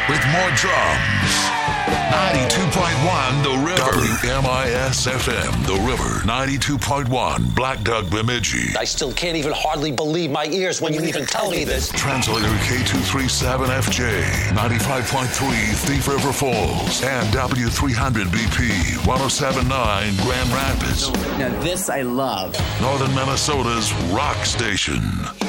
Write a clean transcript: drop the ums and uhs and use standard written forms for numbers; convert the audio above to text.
with more drums. 92.1 The River. WMIS-FM, The River. 92.1 Black Duck Bemidji. I still can't even hardly believe my ears when you even tell me this. Translator K237FJ, 95.3 Thief River Falls, and W300BP, 107.9 Grand Rapids. Now this I love. Northern Minnesota's rock station.